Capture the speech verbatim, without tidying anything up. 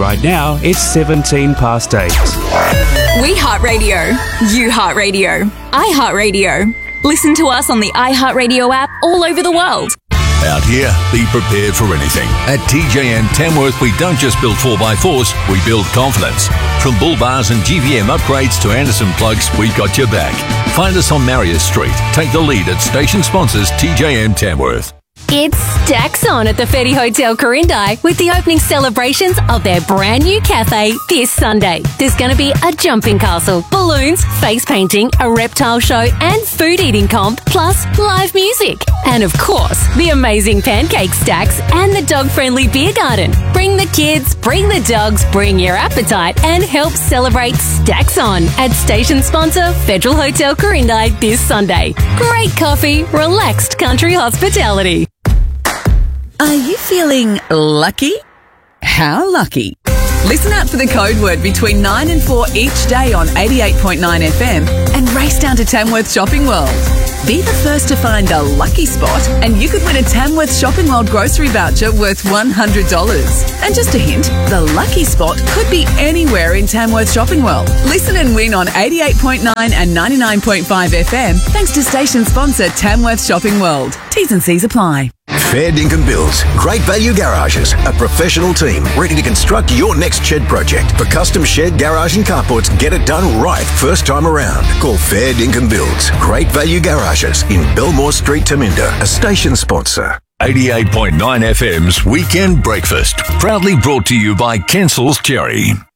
right now, it's seventeen past eight. We Heart Radio. You Heart Radio. I Heart Radio. Listen to us on the iHeartRadio app all over the world. Out here, be prepared for anything. At T J M Tamworth, we don't just build four by fours, we build confidence. From bull bars and G V M upgrades to Anderson plugs, we've got your back. Find us on Marius Street. Take the lead at station sponsors T J M Tamworth. It's Stacks On at the Fetty Hotel Corindi with the opening celebrations of their brand new cafe this Sunday. There's going to be a jumping castle, balloons, face painting, a reptile show and food eating comp, plus live music. And of course, the amazing pancake stacks and the dog-friendly beer garden. Bring the kids, bring the dogs, bring your appetite and help celebrate Stacks On at station sponsor Federal Hotel Corindi this Sunday. Great coffee, relaxed country hospitality. Are you feeling lucky? How lucky? Listen out for the code word between nine and four each day on eighty-eight point nine F M and race down to Tamworth Shopping World. Be the first to find a lucky spot and you could win a Tamworth Shopping World grocery voucher worth one hundred dollars. And just a hint, the lucky spot could be anywhere in Tamworth Shopping World. Listen and win on eighty-eight point nine and ninety-nine point five F M thanks to station sponsor Tamworth Shopping World. T's and C's apply. Fair Dinkum Builds. Great Value Garages. A professional team ready to construct your next shed project. For custom shed, garage and carports, get it done right first time around. Call Fair Dinkum Builds. Great Value Garages in Belmore Street, Taminda. A station sponsor. eighty-eight point nine F M's Weekend Breakfast. Proudly brought to you by Kensel's Cherry.